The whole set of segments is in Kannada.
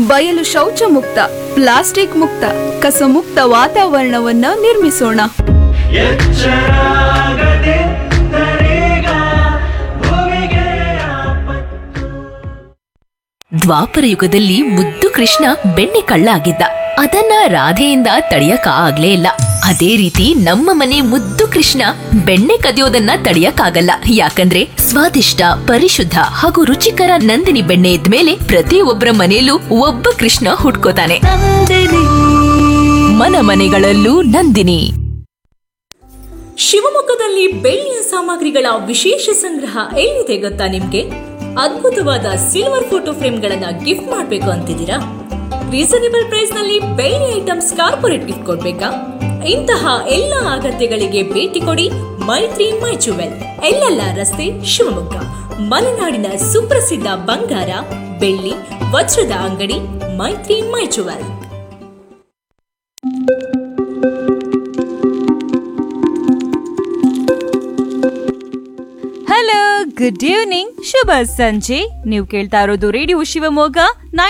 ಬಯಲು ಶೌಚ ಮುಕ್ತ, ಪ್ಲಾಸ್ಟಿಕ್ ಮುಕ್ತ, ಕಸ ಮುಕ್ತ ವಾತಾವರಣವನ್ನ ನಿರ್ಮಿಸೋಣ. ದ್ವಾಪರ ಯುಗದಲ್ಲಿ ಮುದ್ದು ಕೃಷ್ಣ ಬೆಣ್ಣೆ ಕಳ್ಳ ಆಗಿದ್ದ. ಅದನ್ನ ರಾಧೆಯಿಂದ ತಡೆಯಕ ಆಗ್ಲೇ ಇಲ್ಲ. ಅದೇ ರೀತಿ ನಮ್ಮ ಮನೆ ಮುದ್ದು ಕೃಷ್ಣ ಬೆಣ್ಣೆ ಕದಿಯೋದನ್ನ ತಡೆಯಕ್ಕಾಗಲ್ಲ. ಯಾಕಂದ್ರೆ ಸ್ವಾದಿಷ್ಟ, ಪರಿಶುದ್ಧ ಹಾಗೂ ರುಚಿಕರ ನಂದಿನಿ ಬೆಣ್ಣೆ ಇದ್ಮೇಲೆ ಪ್ರತಿಯೊಬ್ಬರ ಮನೆಯಲ್ಲೂ ಒಬ್ಬ ಕೃಷ್ಣ ಹುಟ್ಕೋತಾನೆ. ಮನ ಮನೆಗಳಲ್ಲೂ ನಂದಿನಿ. ಶಿವಮೊಗ್ಗದಲ್ಲಿ ಬೆಳ್ಳಿಯ ಸಾಮಗ್ರಿಗಳ ವಿಶೇಷ ಸಂಗ್ರಹ ಎಲ್ಲಿದೆ ಗೊತ್ತಾ ನಿಮ್ಗೆ? ಅದ್ಭುತವಾದ ಸಿಲ್ವರ್ ಫೋಟೋ ಫ್ರೇಮ್ಗಳನ್ನ ಗಿಫ್ಟ್ ಮಾಡ್ಬೇಕು ಅಂತಿದ್ದೀರಾ? ರೀಸನೇಬಲ್ ಪ್ರೈಸ್ ನಲ್ಲಿ ಬೆಳ್ಳಿ ಐಟಮ್ಸ್ ಕಾರ್ಪೊರೇಟ್ ಗಿಫ್ಟ್ ಕೊಡ್ಬೇಕಾ? ಇಂತಹ ಎಲ್ಲ ಅಗತ್ಯಗಳಿಗೆ ಭೇಟಿ ಕೊಡಿ ಮೈತ್ರಿ ಮೈ ಜುವೆಲ್, ಎಲ್ಲೆಲ್ಲ ರಸ್ತೆ, ಶಿವಮೊಗ್ಗ. ಮಲೆನಾಡಿನ ಸುಪ್ರಸಿದ್ಧ ಬಂಗಾರ, ಬೆಳ್ಳಿ, ವಜ್ರದ ಅಂಗಡಿ ಮೈತ್ರಿ ಮೈ ಜುವೆಲ್. ಹಲೋ, ಗುಡ್ ಈವ್ನಿಂಗ್, ಶುಭ ಸಂಜೆ. ನೀವು ಕೇಳ್ತಾ ಇರೋದು ರೇಡಿಯೋ ಶಿವಮೊಗ್ಗ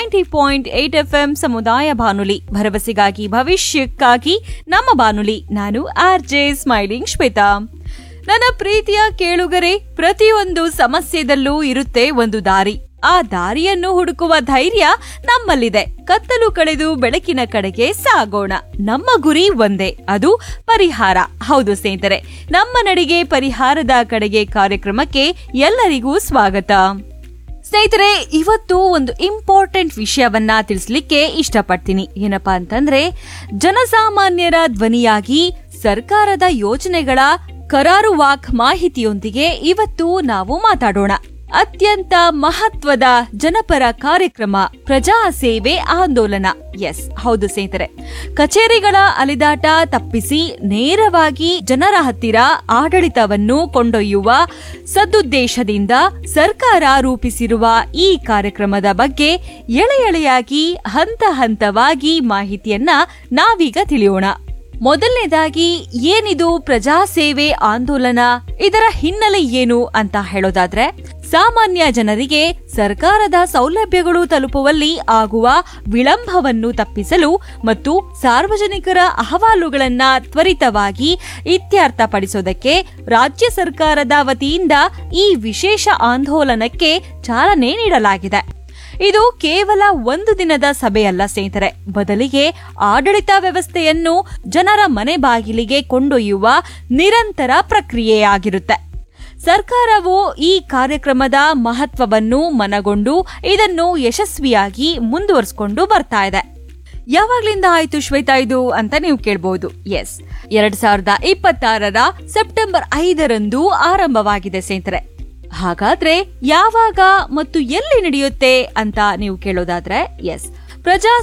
90.8 FM ಸಮುದಾಯ ಬಾನುಲಿ, ಭರವಸೆಗಾಗಿ ಭವಿಷ್ಯಕ್ಕಾಗಿ ನಮ್ಮ ಬಾನುಲಿ. ನಾನು RJ ಸ್ಮೈಲಿಂಗ್ ಶ್ವೇತಾ. ನನ್ನ ಪ್ರೀತಿಯ ಕೇಳುಗರೆ, ಪ್ರತಿಯೊಂದು ಸಮಸ್ಯೆದಲ್ಲೂ ಇರುತ್ತೆ ಒಂದು ದಾರಿ. ಆ ದಾರಿಯನ್ನು ಹುಡುಕುವ ಧೈರ್ಯ ನಮ್ಮಲ್ಲಿದೆ. ಕತ್ತಲು ಕಳೆದು ಬೆಳಕಿನ ಕಡೆಗೆ ಸಾಗೋಣ. ನಮ್ಮ ಗುರಿ ಒಂದೇ, ಅದು ಪರಿಹಾರ. ಹೌದು ಸ್ನೇಹಿತರೆ, ನಮ್ಮ ನಡಿಗೆ ಪರಿಹಾರದ ಕಡೆಗೆ ಕಾರ್ಯಕ್ರಮಕ್ಕೆ ಎಲ್ಲರಿಗೂ ಸ್ವಾಗತ. ಸ್ನೇಹಿತರೆ, ಇವತ್ತು ಒಂದು ಇಂಪಾರ್ಟೆಂಟ್ ವಿಷಯವನ್ನ ತಿಳಿಸ್ಲಿಕ್ಕೆ ಇಷ್ಟಪಡ್ತೀನಿ. ಏನಪ್ಪಾ ಅಂತಂದ್ರೆ, ಜನಸಾಮಾನ್ಯರ ಧ್ವನಿಯಾಗಿ ಸರ್ಕಾರದ ಯೋಜನೆಗಳ ಕರಾರುವಾಕ್ ಮಾಹಿತಿಯೊಂದಿಗೆ ಇವತ್ತು ನಾವು ಮಾತಾಡೋಣ. ಅತ್ಯಂತ ಮಹತ್ವದ ಜನಪರ ಕಾರ್ಯಕ್ರಮ ಪ್ರಜಾ ಸೇವೆ ಆಂದೋಲನ. ಎಸ್, ಹೌದು ಸ್ನೇಹಿತರೆ, ಕಚೇರಿಗಳ ಅಲಿದಾಟ ತಪ್ಪಿಸಿ ನೇರವಾಗಿ ಜನರ ಹತ್ತಿರ ಆಡಳಿತವನ್ನು ಕೊಂಡೊಯ್ಯುವ ಸದುದ್ದೇಶದಿಂದ ಸರ್ಕಾರ ರೂಪಿಸಿರುವ ಈ ಕಾರ್ಯಕ್ರಮದ ಬಗ್ಗೆ ಎಳೆಯಾಗಿ ಹಂತ ಹಂತವಾಗಿ ಮಾಹಿತಿಯನ್ನ ನಾವೀಗ ತಿಳಿಯೋಣ. ಮೊದಲನೇದಾಗಿ, ಏನಿದು ಪ್ರಜಾ ಸೇವೆ ಆಂದೋಲನ, ಇದರ ಹಿನ್ನೆಲೆ ಏನು ಅಂತ ಹೇಳೋದಾದ್ರೆ, ಸಾಮಾನ್ಯ ಜನರಿಗೆ ಸರ್ಕಾರದ ಸೌಲಭ್ಯಗಳು ತಲುಪುವಲ್ಲಿ ಆಗುವ ವಿಳಂಬವನ್ನು ತಪ್ಪಿಸಲು ಮತ್ತು ಸಾರ್ವಜನಿಕರ ಅಹವಾಲುಗಳನ್ನ ತ್ವರಿತವಾಗಿ ಇತ್ಯರ್ಥಪಡಿಸೋದಕ್ಕೆ ರಾಜ್ಯ ಸರ್ಕಾರದ ವತಿಯಿಂದ ಈ ವಿಶೇಷ ಆಂದೋಲನಕ್ಕೆ ಚಾಲನೆ ನೀಡಲಾಗಿದೆ. ಇದು ಕೇವಲ ಒಂದು ದಿನದ ಸಭೆಯಲ್ಲ ಸ್ನೇಹಿತರೆ, ಬದಲಿಗೆ ಆಡಳಿತ ವ್ಯವಸ್ಥೆಯನ್ನು ಜನರ ಮನೆ ಬಾಗಿಲಿಗೆ ಕೊಂಡೊಯ್ಯುವ ನಿರಂತರ ಪ್ರಕ್ರಿಯೆಯಾಗಿರುತ್ತೆ. ಸರ್ಕಾರವು ಈ ಕಾರ್ಯಕ್ರಮದ ಮಹತ್ವವನ್ನು ಮನಗೊಂಡು ಇದನ್ನು ಯಶಸ್ವಿಯಾಗಿ ಮುಂದುವರಿಸಿಕೊಂಡು ಬರ್ತಾ ಇದೆ. ಯಾವಾಗ್ಲಿಂದ ಆಯ್ತು ಶ್ವೇತಾ ಇದು ಅಂತ ನೀವು ಕೇಳಬಹುದು. ಎಸ್, 2026 ಸೆಪ್ಟೆಂಬರ್ 5 ಆರಂಭವಾಗಿದೆ ಸ್ನೇಹಿತರೆ. ಹಾಗಾದ್ರೆ ಯಾವಾಗ ಮತ್ತು ಎಲ್ಲಿ ನಡೆಯುತ್ತೆ ಅಂತ ನೀವು ಕೇಳೋದಾದ್ರೆ, ಎಸ್, ಪ್ರಜಾ